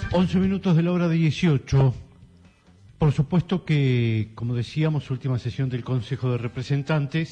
11 minutos de la hora 18. Por supuesto que, como decíamos, última sesión del Consejo de Representantes,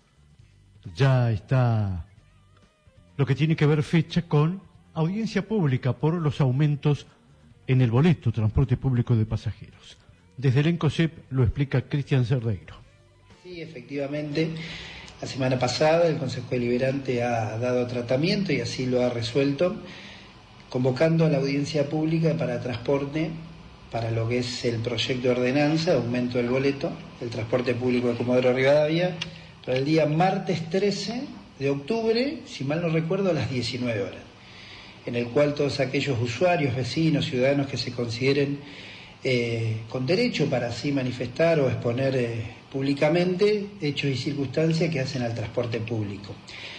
ya está lo que tiene que ver fecha con audiencia pública por los aumentos en el boleto transporte público de pasajeros. Desde el ENCOSEP lo explica Cristian Cerdeiro. Sí, efectivamente, la semana pasada el Consejo Deliberante ha dado tratamiento y así lo ha resuelto, convocando a la audiencia pública para transporte, para lo que es el proyecto de ordenanza de aumento del boleto, el transporte público de Comodoro Rivadavia, para el día martes 13 de octubre, si mal no recuerdo, a las 19 horas, en el cual todos aquellos usuarios, vecinos, ciudadanos que se consideren con derecho para así manifestar o exponer públicamente hechos y circunstancias que hacen al transporte público.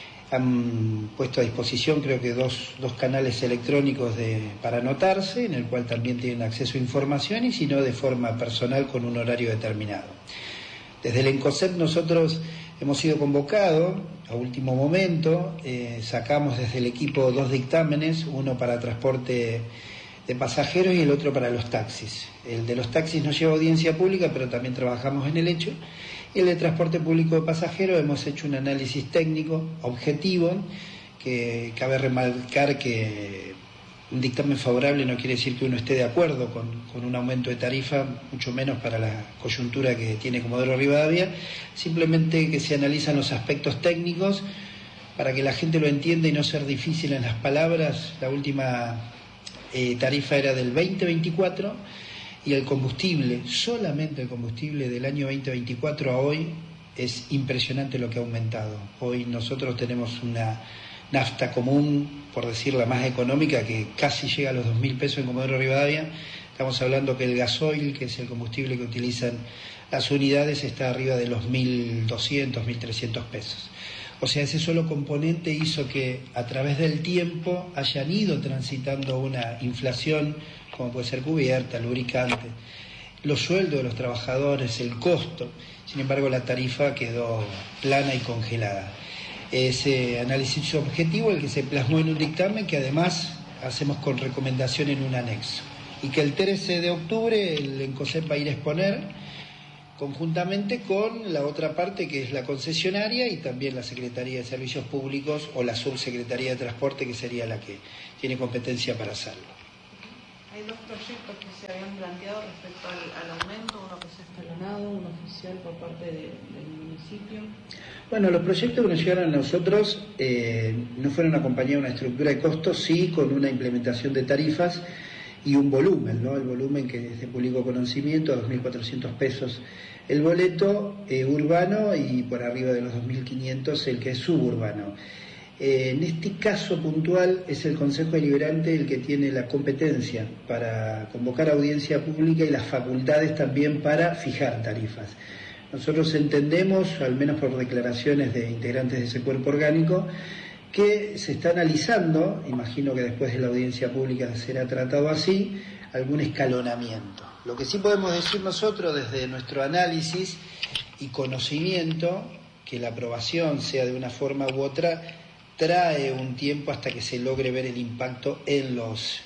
Han puesto a disposición creo que dos canales electrónicos para anotarse, en el cual también tienen acceso a información y si no de forma personal con un horario determinado. Desde el ENCOSEP nosotros hemos sido convocados a último momento, sacamos desde el equipo 2 dictámenes, uno para transporte de pasajeros y el otro para los taxis. El de los taxis no lleva audiencia pública, pero también trabajamos en el hecho. Y el de transporte público de pasajeros hemos hecho un análisis técnico, objetivo, que cabe remarcar que un dictamen favorable no quiere decir que uno esté de acuerdo con un aumento de tarifa, mucho menos para la coyuntura que tiene Comodoro Rivadavia, simplemente que se analizan los aspectos técnicos para que la gente lo entienda y no ser difícil en las palabras. La última tarifa era del 2024 y el combustible, solamente el combustible del año 2024 a hoy es impresionante lo que ha aumentado. Hoy nosotros tenemos una nafta común, por decir la más económica, que casi llega a los 2.000 pesos en Comodoro Rivadavia. Estamos hablando que el gasoil, que es el combustible que utilizan las unidades, está arriba de los 1.200, 1.300 pesos. O sea, ese solo componente hizo que a través del tiempo hayan ido transitando una inflación, como puede ser cubierta, lubricante, los sueldos de los trabajadores, el costo. Sin embargo, la tarifa quedó plana y congelada. Ese análisis objetivo, el que se plasmó en un dictamen que además hacemos con recomendación en un anexo. Y que el 13 de octubre el ENCOSEP va a ir a exponer conjuntamente con la otra parte que es la concesionaria y también la Secretaría de Servicios Públicos o la Subsecretaría de Transporte, que sería la que tiene competencia para hacerlo. Hay dos proyectos que se habían planteado respecto al aumento, uno que es escalonado, uno oficial por parte del municipio. Bueno, los proyectos que nos llegaron a nosotros no fueron acompañados de una estructura de costos, sí con una implementación de tarifas y un volumen, ¿no? El volumen que es de público conocimiento, 2.400 pesos el boleto urbano y por arriba de los 2.500 el que es suburbano. En este caso puntual es el Consejo Deliberante el que tiene la competencia para convocar audiencia pública y las facultades también para fijar tarifas. Nosotros entendemos, al menos por declaraciones de integrantes de ese cuerpo orgánico, que se está analizando, imagino que después de la audiencia pública será tratado así, algún escalonamiento. Lo que sí podemos decir nosotros desde nuestro análisis y conocimiento, que la aprobación sea de una forma u otra, trae un tiempo hasta que se logre ver el impacto en los,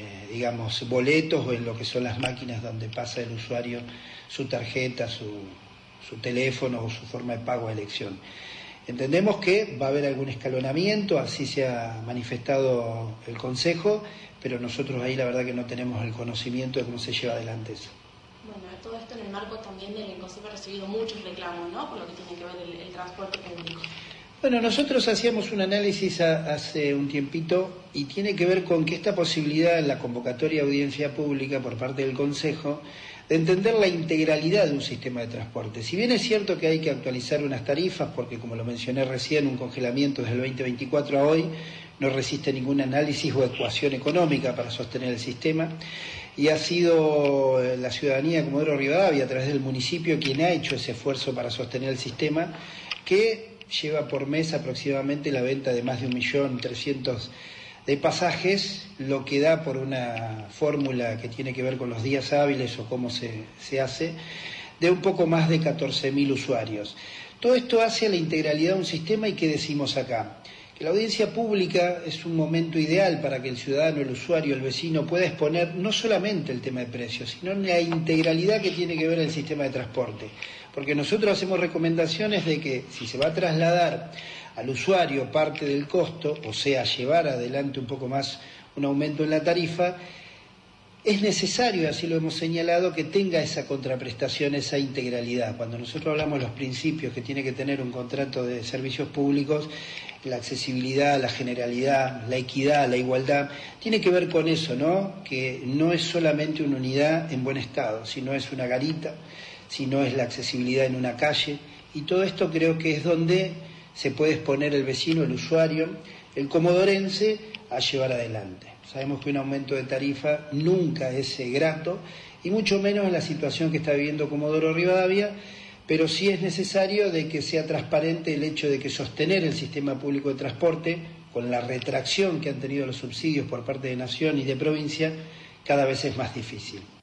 boletos o en lo que son las máquinas donde pasa el usuario su tarjeta, su teléfono o su forma de pago a elección. Entendemos que va a haber algún escalonamiento, así se ha manifestado el Consejo, pero nosotros ahí la verdad que no tenemos el conocimiento de cómo se lleva adelante eso. Bueno, todo esto en el marco también del ENCOSEP ha recibido muchos reclamos, ¿no?, por lo que tiene que ver el transporte público. Bueno, nosotros hacíamos un análisis hace un tiempito y tiene que ver con que esta posibilidad en la convocatoria de audiencia pública por parte del Consejo de entender la integralidad de un sistema de transporte. Si bien es cierto que hay que actualizar unas tarifas, porque como lo mencioné recién, un congelamiento desde el 2024 a hoy no resiste ningún análisis o ecuación económica para sostener el sistema, y ha sido la ciudadanía de Comodoro Rivadavia a través del municipio quien ha hecho ese esfuerzo para sostener el sistema, que lleva por mes aproximadamente la venta de más de 1.300.000 de pasajes, lo que da por una fórmula que tiene que ver con los días hábiles o cómo se hace, de un poco más de 14.000 usuarios. Todo esto hace a la integralidad de un sistema. ¿Y qué decimos acá? Que La audiencia pública es un momento ideal para que el ciudadano, el usuario, el vecino pueda exponer no solamente el tema de precios, sino la integralidad que tiene que ver el sistema de transporte. Porque nosotros hacemos recomendaciones de que si se va a trasladar al usuario parte del costo, o sea, llevar adelante un poco más un aumento en la tarifa, es necesario, así lo hemos señalado, que tenga esa contraprestación, esa integralidad. Cuando nosotros hablamos de los principios que tiene que tener un contrato de servicios públicos, la accesibilidad, la generalidad, la equidad, la igualdad, tiene que ver con eso, ¿no? Que no es solamente una unidad en buen estado, sino es una garita, sino es la accesibilidad en una calle, y todo esto creo que es donde se puede exponer el vecino, el usuario, el comodorense, a llevar adelante. Sabemos que un aumento de tarifa nunca es grato, y mucho menos en la situación que está viviendo Comodoro Rivadavia, pero sí es necesario de que sea transparente el hecho de que sostener el sistema público de transporte, con la retracción que han tenido los subsidios por parte de Nación y de provincia, cada vez es más difícil.